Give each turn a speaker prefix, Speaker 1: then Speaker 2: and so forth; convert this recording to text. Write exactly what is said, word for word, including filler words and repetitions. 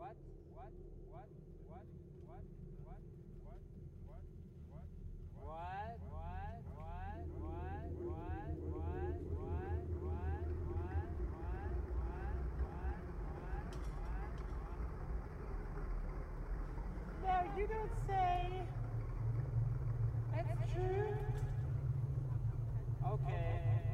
Speaker 1: What? What? What? What? What? What? What? What? What? What? What? What? What? What? What? What? What? What? What?
Speaker 2: No, you don't say. That's true.
Speaker 1: Okay.